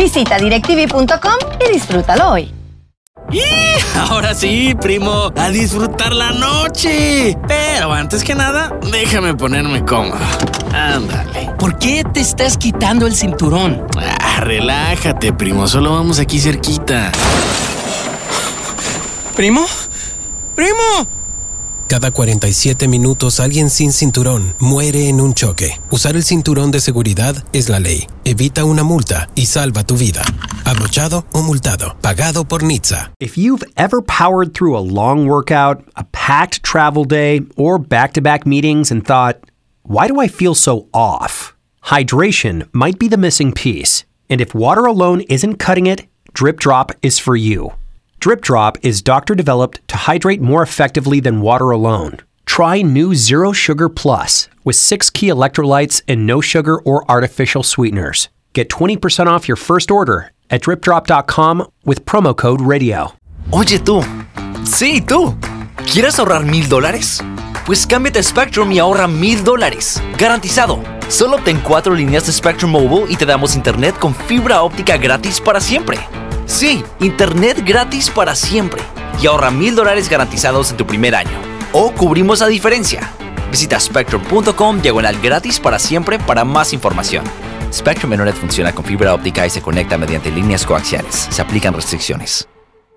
Visita DirecTV.com y disfrútalo hoy. ¡Y! Ahora sí, primo, a disfrutar la noche. Pero antes que nada, déjame ponerme cómodo. Ándale. ¿Por qué te estás quitando el cinturón? Relájate, primo, solo vamos aquí cerquita. ¿Primo? ¡Primo! Cada 47 minutos alguien sin cinturón muere en un choque. Usar el cinturón de seguridad es la ley. Evita una multa y salva tu vida. Abrochado o multado. Pagado por NHTSA. If you've ever powered through a long workout, a packed travel day, or back-to-back meetings and thought, why do I feel so off? Hydration might be the missing piece. And if water alone isn't cutting it, Drip Drop is for you. Drip Drop is doctor-developed to hydrate more effectively than water alone. Try new Zero Sugar Plus with 6 key electrolytes and no sugar or artificial sweeteners. Get 20% off your first order at dripdrop.com with promo code radio. Oye tú, sí tú, ¿quieres ahorrar $1,000? Pues cámbiate a Spectrum y ahorra $1,000. Garantizado. Solo obtén 4 líneas de Spectrum Mobile y te damos internet con fibra óptica gratis para siempre. Sí, internet gratis para siempre. Y ahorra $1,000 garantizados en tu primer año. O cubrimos la diferencia. Visita spectrum.com/gratis para siempre para más información. Spectrum Internet funciona con fibra óptica y se conecta mediante líneas coaxiales. Se aplican restricciones.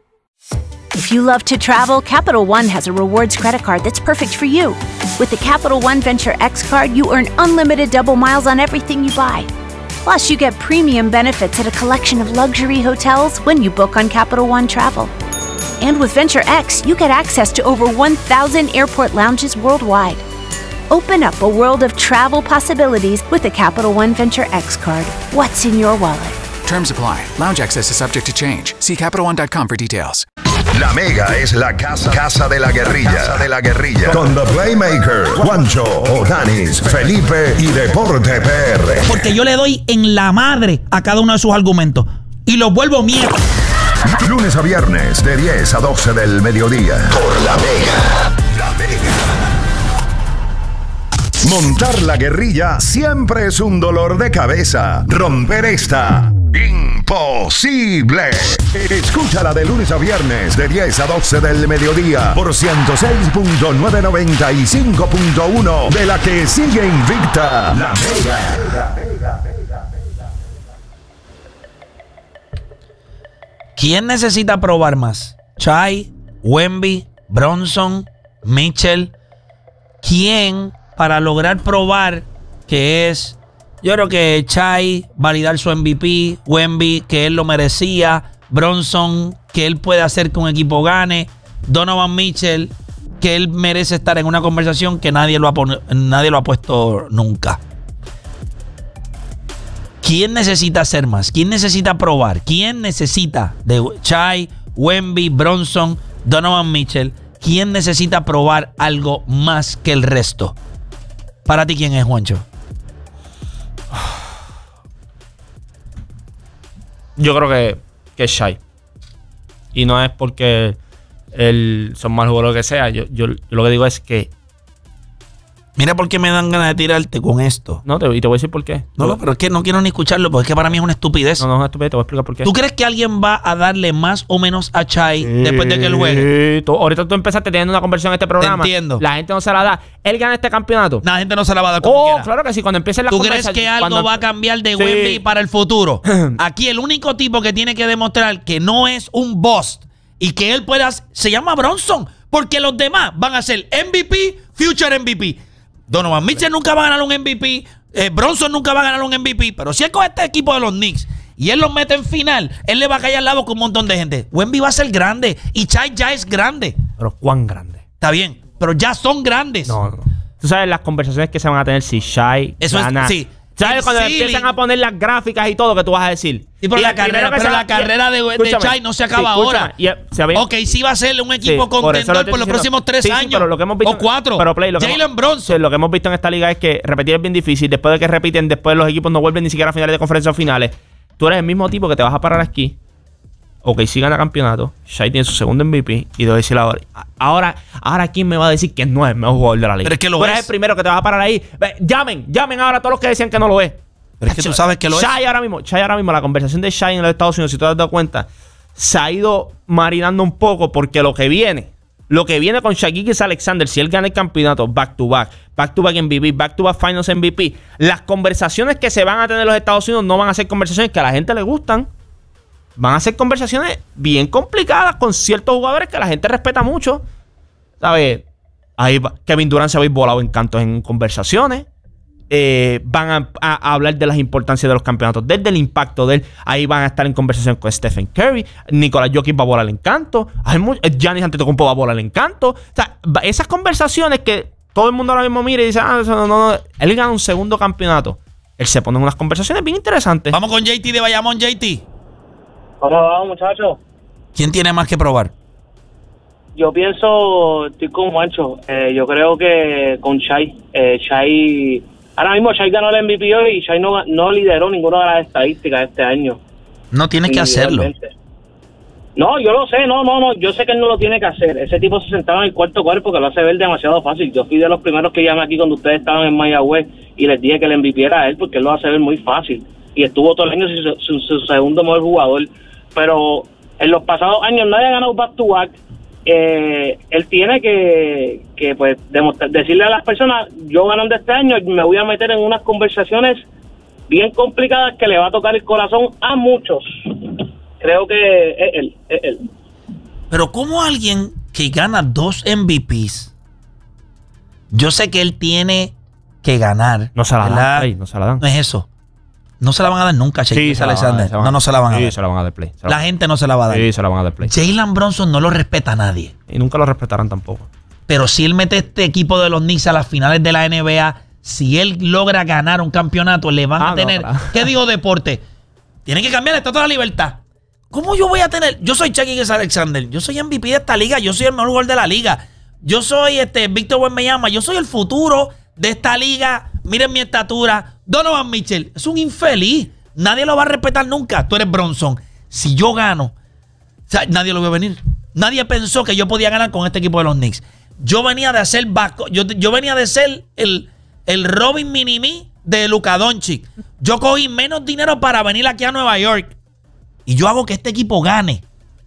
If you love to travel, Capital One has a rewards credit card that's perfect for you. With the Capital One Venture X card, you earn unlimited double miles on everything you buy. Plus, you get premium benefits at a collection of luxury hotels when you book on Capital One Travel. And with Venture X, you get access to over 1,000 airport lounges worldwide. Open up a world of travel possibilities with the Capital One Venture X card. What's in your wallet? Terms apply. Lounge access is subject to change. See CapitalOne.com for details. La Mega es la casa de la guerrilla. Con The Playmaker, Juancho, Odanis, Felipe y Deporte PR. Porque yo le doy en la madre a cada uno de sus argumentos y los vuelvo mierda. Lunes a viernes de 10 a 12 del mediodía. Por La Mega. La Mega. Montar la guerrilla siempre es un dolor de cabeza. Romper esta, imposible. Escúchala de lunes a viernes de 10 a 12 del mediodía por 106.995.1 de la que sigue invicta. La Mega. ¿Quién necesita probar más? Shai, Wemby, Bronson, Mitchell. ¿Quién para lograr probar que es? Yo creo que Shai validar su MVP, Wemby que él lo merecía, Bronson que él puede hacer que un equipo gane, Donovan Mitchell que él merece estar en una conversación que nadie lo ha puesto nunca. ¿Quién necesita hacer más? ¿Quién necesita probar? ¿Quién necesita de Shai, Wemby, Bronson, Donovan Mitchell? ¿Quién necesita probar algo más que el resto? Para ti, ¿quién es, Juancho? Yo creo que es Shai. Y no es porque son mal jugadores o lo que sea. Yo lo que digo es que... Mira por qué me dan ganas de tirarte con esto. No, y te voy a decir por qué. No, pero es que no quiero ni escucharlo, porque es que para mí es una estupidez. No es una estupidez, te voy a explicar por qué. ¿Tú crees que alguien va a darle más o menos a Shai después de que él juegue? Ahorita tú empezaste teniendo una conversión en este programa. Te entiendo. La gente no se la da. Él gana este campeonato. La gente no se la va a dar como quiera. Claro que sí. Cuando empiece la conversación. ¿Tú crees que algo va a cambiar de Wemby para el futuro? Aquí el único tipo que tiene que demostrar que no es un bust y que él pueda... Se llama Bronson. Porque los demás van a ser MVP, future MVP. Donovan Mitchell nunca va a ganar un MVP. Bronson nunca va a ganar un MVP. Pero si él coge este equipo de los Knicks y él los mete en final, él le va a caer al lado con un montón de gente. Wemby va a ser grande y Shai ya es grande. Pero ¿cuán grande? Está bien, pero ya son grandes. No. Tú sabes las conversaciones que se van a tener si Shai gana. Sí. ¿Sabes cuando empiezan a poner las gráficas y todo que tú vas a decir? Sí, pero la carrera de Shai no se acaba ahora. Ok, sí va a ser un equipo contendor por los próximos 3 años. Pero lo que hemos visto, o 4. Jalen Bronson. Lo que hemos visto en esta liga es que repetir es bien difícil. Después de que repiten, después los equipos no vuelven ni siquiera a finales de conferencia o finales. Tú eres el mismo tipo que te vas a parar aquí. Ok, sí gana campeonato. Shai tiene su segundo MVP. Y debo decir ahora ¿quién me va a decir que no es el mejor jugador de la liga? Pero es que lo eres el primero que te vas a parar ahí. Llamen ahora a todos los que decían que no lo es. Pero es que tú sabes que lo es. Shai ahora mismo, la conversación de Shai en los Estados Unidos, si tú te has dado cuenta, se ha ido marinando un poco porque lo que viene con Shai Gilgeous-Alexander, si él gana el campeonato back to back MVP, back to back Finals MVP, las conversaciones que se van a tener en los Estados Unidos no van a ser conversaciones que a la gente le gustan. Van a ser conversaciones bien complicadas con ciertos jugadores que la gente respeta mucho. ¿Sabes? Ahí Kevin Durant se va a ir volado en cantos en conversaciones. Van a hablar de las importancias de los campeonatos, desde el impacto de él. Ahí van a estar en conversación con Stephen Curry. Nicolás Jokic va a volar el encanto. Giannis Antetokounmpo va a volar el encanto. O sea, esas conversaciones que todo el mundo ahora mismo mira y dice, no. Él gana un segundo campeonato. Él se pone en unas conversaciones bien interesantes. Vamos con JT de Bayamón, JT. ¿Cómo vamos, muchachos? ¿Quién tiene más que probar? Yo pienso, estoy con Juancho. Yo creo que con Shai. Shai, ahora mismo Shai ganó el MVP hoy y Shai no lideró ninguna de las estadísticas de este año. No tiene que hacerlo. No, yo lo sé, no. Yo sé que él no lo tiene que hacer. Ese tipo se sentaba en el cuarto cuerpo que lo hace ver demasiado fácil. Yo fui de los primeros que llamé aquí cuando ustedes estaban en Mayagüez y les dije que el MVP era él porque él lo hace ver muy fácil. Y estuvo todo el año su segundo mejor jugador. Pero en los pasados años nadie ha ganado back to back. Él tiene que pues decirle a las personas, yo ganando este año me voy a meter en unas conversaciones bien complicadas que le va a tocar el corazón a muchos. Creo que es él. Pero ¿cómo alguien que gana 2 MVPs? Yo sé que él tiene que ganar. No se la dan. No es eso. No se la van a dar nunca, Shai Alexander. No se la van a dar. Sí, se la van a dar play. La gente no se la va a dar. Sí, se la van a dar play. Jalen Brunson no lo respeta a nadie. Y nunca lo respetarán tampoco. Pero si él mete este equipo de los Knicks a las finales de la NBA, si él logra ganar un campeonato, le van a tener... ¿Qué digo deporte? Tienen que cambiar el Estatua de la Libertad. ¿Cómo yo voy a tener? Yo soy Shai Gilgeous-Alexander. Yo soy MVP de esta liga. Yo soy el mejor jugador de la liga. Yo soy Víctor Wembanyama. Yo soy el futuro de esta liga. Miren mi estatura. Donovan Mitchell es un infeliz. Nadie lo va a respetar nunca. Tú eres Bronson. Si yo gano, o sea, nadie lo ve venir. Nadie pensó que yo podía ganar con este equipo de los Knicks. Yo venía de hacer yo venía de ser el Robin Minimi de Luka Doncic. Yo cogí menos dinero para venir aquí a Nueva York. Y yo hago que este equipo gane.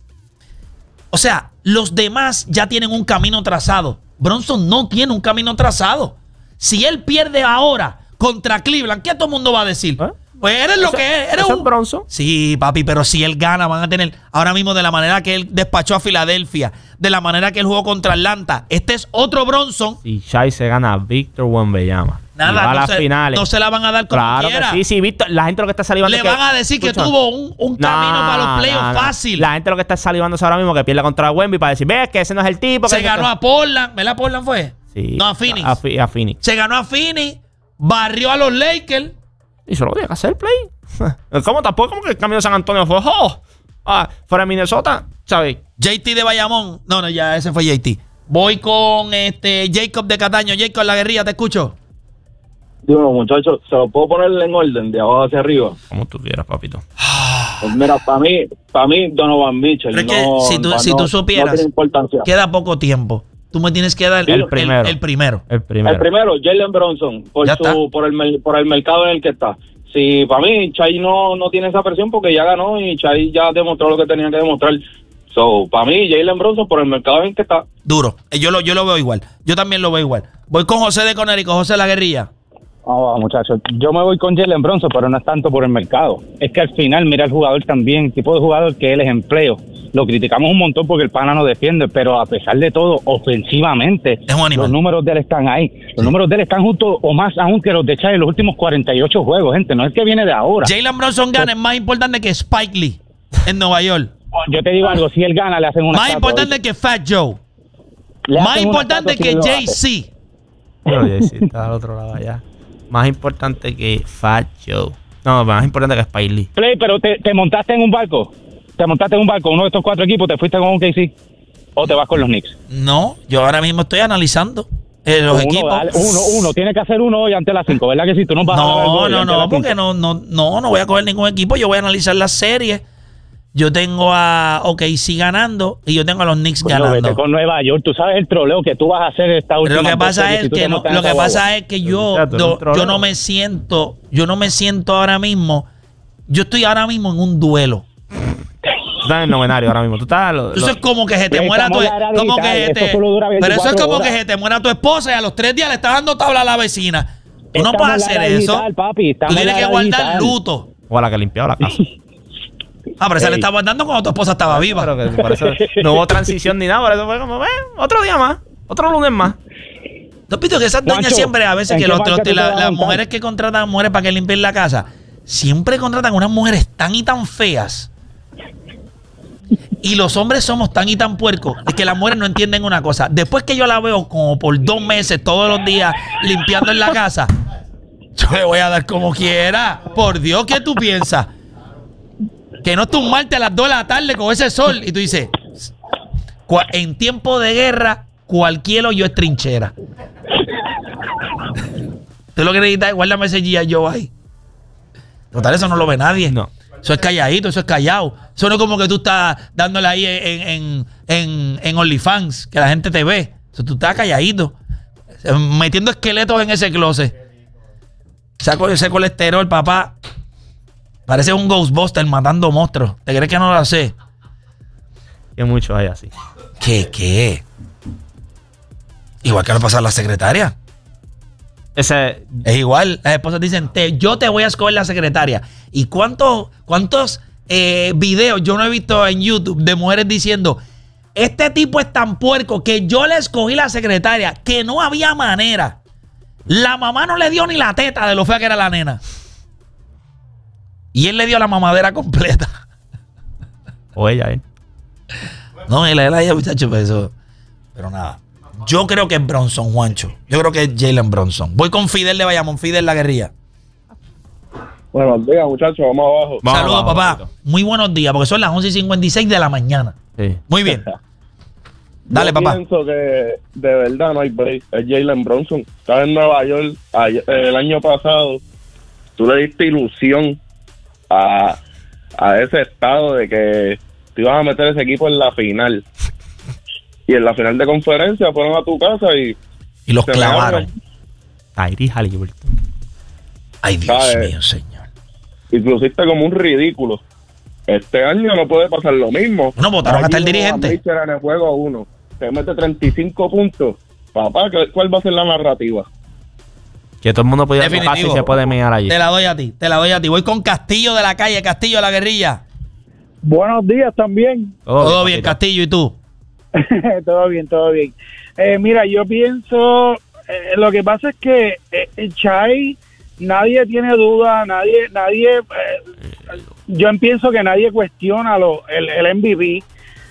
O sea, los demás ya tienen un camino trazado. Bronson no tiene un camino trazado. Si él pierde ahora contra Cleveland, ¿qué todo el mundo va a decir? Pues eres lo que es. Eres un Bronson. Sí, papi, pero si él gana, van a tener ahora mismo de la manera que él despachó a Filadelfia, de la manera que él jugó contra Atlanta. Este es otro Bronson. Si Shai se gana a Víctor Wembanyama. Nada, a las finales. No se la van a dar como claro quiera. Que sí, Víctor, la gente lo que está salivando le van a decir que tuvo un camino para los playoffs fácil. La gente lo que está salivándose ahora mismo que pierde contra Wemby para decir, ves que ese no es el tipo. Se ganó a Portland. ¿Verdad? ¿Portland fue? Sí. No, a Phoenix. A Phoenix. Se ganó a Phoenix, barrió a los Lakers. Y solo tenía que hacer play. ¿Cómo? Tampoco como que el cambio de San Antonio fue fuera de Minnesota, ¿sabes? JT de Bayamón. No, ya ese fue JT. Voy con Jacob de Cataño. Jacob, la guerrilla, te escucho. Digo, muchachos, ¿se lo puedo poner en orden, de abajo hacia arriba? Como tú quieras, papito. Pues mira, para mí Donovan Mitchell. Pero es que si tú supieras, no tiene importancia. Queda poco tiempo. Tú me tienes que dar el primero. El primero, Jalen Brunson, por el mercado en el que está. Sí, para mí, Shai no tiene esa presión porque ya ganó y Shai ya demostró lo que tenía que demostrar. So, para mí, Jalen Brunson, por el mercado en el que está. Duro. Yo lo veo igual. Yo también lo veo igual. Voy con José de Conérico. José, la guerrilla. Muchachos, yo me voy con Jalen Brunson, pero no es tanto por el mercado. Es que al final, mira el jugador también, el tipo de jugador que él es empleo. Lo criticamos un montón porque el pana no defiende, pero a pesar de todo, ofensivamente, los números de él están ahí. Los números de él están justo o más aún que los de Shai en los últimos 48 juegos, gente. No es que viene de ahora. Jalen Brunson gana, es más importante que Spike Lee en Nueva York. Yo te digo algo, si él gana, le hacen una más importante que Fat Joe. Más importante que Jay-Z. No, Jay-Z está al otro lado allá. Más importante que Fat Joe. No, más importante que Spike Lee. Play, pero te montaste en un barco. Uno de estos 4 equipos, te fuiste con un KC. ¿O te vas con los Knicks? No, yo ahora mismo estoy analizando los equipos. Dale, uno. Tiene que hacer uno hoy ante las 5, ¿verdad que sí? Tú no vas no, porque no voy a coger ningún equipo. Yo voy a analizar las series. yo tengo a OKC ganando y yo tengo a los Knicks Bueno, ganando. vete con Nueva York. Tú sabes el troleo que tú vas a hacer esta última. Lo que pasa series es si tú que te no, montas en lo que esa pasa guagua. es que yo no me siento ahora mismo. Yo estoy ahora mismo en un duelo. Tú estás en el novenario ahora mismo. Tú estás. Eso es como que se te muera tu como que pero eso es como que se te muera tu esposa y a los 3 días le estás dando tabla a la vecina. Tú no puedes hacer eso. Tú tienes que guardar luto. O a la que limpiaba la casa. Ah, pero esa le estaba guardando cuando tu esposa estaba viva. Pero que por eso no hubo transición ni nada. Por eso fue como, otro día más. Otro lunes más. ¿Tú has visto que esas doñas siempre, a veces, que las mujeres que contratan mujeres para que limpien la casa, siempre contratan unas mujeres tan y tan feas? Y los hombres somos tan y tan puercos de que las mujeres no entienden una cosa. Después que yo la veo como por 2 meses todos los días limpiando en la casa, yo le voy a dar como quiera. Por Dios, ¿qué tú piensas? Que no tumbarte a las 2 de la tarde con ese sol. Y tú dices, en tiempo de guerra, cualquier hoyo es trinchera. Tú lo que necesitas es guárdame ese G.I. Joe ahí. Total, eso no lo ve nadie. No. Eso es calladito, eso es callado. Eso no es como que tú estás dándole ahí en OnlyFans, que la gente te ve. Eso tú estás calladito, metiendo esqueletos en ese closet. Saco ese colesterol, papá. Parece un Ghostbuster matando monstruos. ¿Te crees que no lo sé? Y muchos hay así. ¿Qué? Igual que lo pasa a la secretaria. Es igual. Las esposas dicen, yo te voy a escoger la secretaria. ¿Y cuántos videos yo no he visto en YouTube de mujeres diciendo, este tipo es tan puerco que yo le escogí la secretaria, que no había manera? La mamá no le dio ni la teta de lo fea que era la nena. Y él le dio la mamadera completa. O ella, No, ella, muchacho, pues eso. Pero nada. Yo creo que es Bronson, Juancho. Yo creo que es Jalen Bronson. Voy con Fidel de Bayamón, Fidel la guerrilla. Buenos días, muchachos. Vamos abajo. Saludos, papá. Muy buenos días, porque son las 11:56 de la mañana. Sí. Muy bien. Dale, papá. Yo pienso que de verdad no hay break. Es Jalen Bronson. Estaba en Nueva York el año pasado. Tú le diste ilusión a ese estado de que te ibas a meter ese equipo en la final. Y en la final de conferencia fueron a tu casa y los clavaron. Tyrese Haliburton. Ay, Dios mío, señor. Y tú luciste como un ridículo. Este año no puede pasar lo mismo. No, votaron hasta el dirigente. Mitchell en el juego 1. Te mete 35 puntos. Papá, ¿cuál va a ser la narrativa? Que todo el mundo puede ir a casa y se puede mear allí. Te la doy a ti. Voy con Castillo de la calle, Castillo de la guerrilla. Buenos días también. Todo bien, Castillo, ¿y tú? Todo bien. Mira, yo pienso, lo que pasa es que Chai, nadie tiene duda, yo pienso que nadie cuestiona el MVP.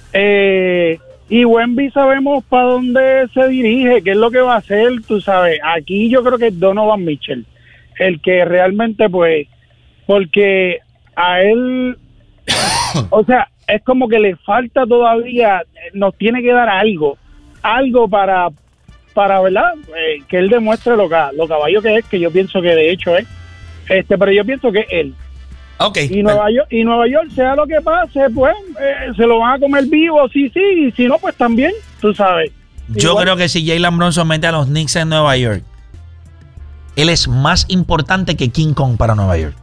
Y Wemby sabemos para dónde se dirige, qué es lo que va a hacer, tú sabes. Aquí yo creo que es Donovan Mitchell, el que realmente, pues, porque a él, o sea, es como que le falta todavía, nos tiene que dar algo para ¿verdad? Que él demuestre lo caballo que es, que yo pienso que de hecho es, pero yo pienso que es él. Okay. Y Nueva York, sea lo que pase, pues se lo van a comer vivo, sí, y si no, pues también, tú sabes. Yo creo que si Jalen Bronson mete a los Knicks en Nueva York, él es más importante que King Kong para Nueva York.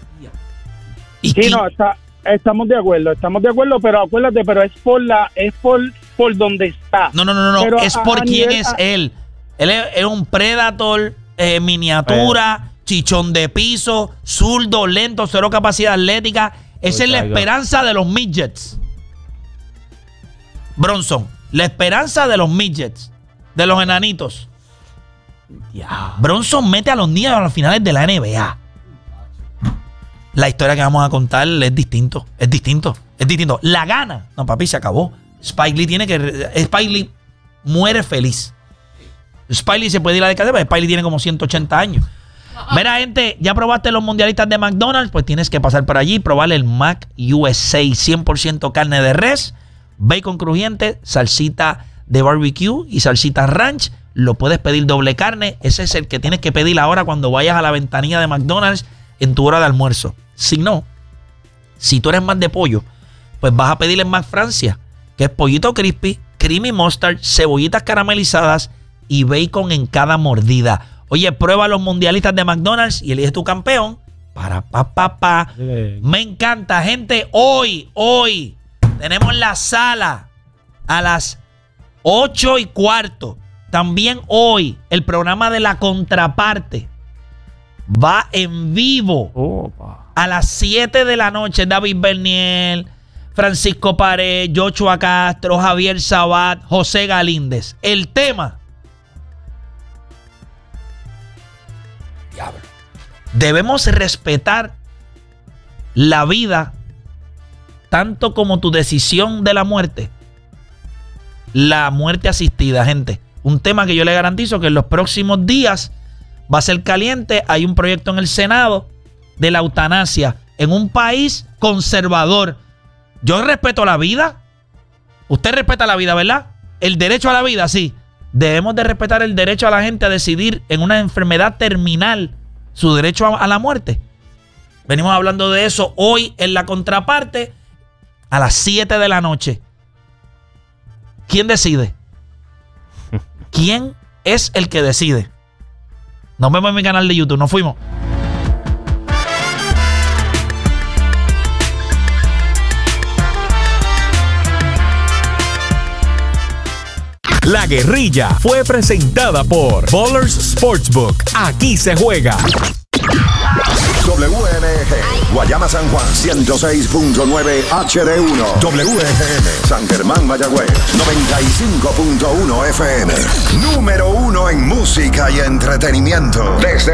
Estamos de acuerdo, pero acuérdate, pero es por donde está. No, pero es por quién es él. Él es un Predator, miniatura, chichón de piso, zurdo, lento, cero capacidad atlética. Esa es la esperanza de los midgets. Bronson, la esperanza de los midgets, de los enanitos. Bronson mete a los niños a las finales de la NBA. La historia que vamos a contar es distinto. La gana. No, papi, se acabó. Spike Lee muere feliz. Spike Lee se puede ir a la década, pero Spike Lee tiene como 180 años. Mira, gente, ¿ya probaste los mundialistas de McDonald's? Pues tienes que pasar por allí y probar el Mac USA, 100% carne de res, bacon crujiente, salsita de barbecue y salsita ranch. Lo puedes pedir doble carne. Ese es el que tienes que pedir ahora cuando vayas a la ventanilla de McDonald's en tu hora de almuerzo. Si no, si tú eres más de pollo, pues vas a pedir en McFrancia, que es pollito crispy, creamy mustard, cebollitas caramelizadas y bacon en cada mordida. Oye, prueba los mundialistas de McDonald's y elige tu campeón. Me encanta, gente. Hoy tenemos la sala a las 8:15. También hoy el programa de La Contraparte va en vivo a las 7 de la noche. David Berniel, Francisco Pared, Joshua Castro, Javier Sabat, José Galíndez. El tema: diablo. Debemos respetar la vida tanto como tu decisión de la muerte. La muerte asistida, gente. Un tema que yo le garantizo que en los próximos días va a ser caliente. Hay un proyecto en el Senado de la eutanasia en un país conservador. Yo respeto la vida. Usted respeta la vida, ¿verdad? El derecho a la vida, sí. Debemos de respetar el derecho a la gente a decidir en una enfermedad terminal su derecho a la muerte. Venimos hablando de eso hoy en La Contraparte a las 7 de la noche. ¿Quién decide? ¿Quién es el que decide? Nos vemos en mi canal de YouTube. Nos fuimos. La Guerrilla fue presentada por Ballers Sportsbook. Aquí se juega. WMG, Guayama San Juan, 106.9 HD1. WFM, San Germán, Mayagüez, 95.1 FM. Número 1 en música y entretenimiento. Desde